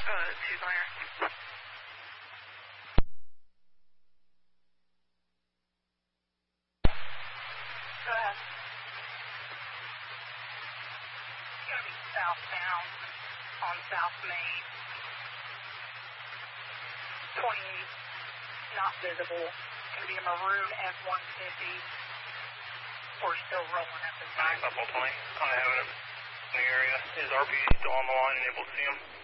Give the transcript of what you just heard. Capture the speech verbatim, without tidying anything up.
Uh, two liner. Go ahead. It's going to be southbound on South Main. twenty-eight, not visible. It's going to be a maroon F one fifty. We're still rolling at the time. Level twenty, I have it in the area. Is R P C still on the line and able to see him?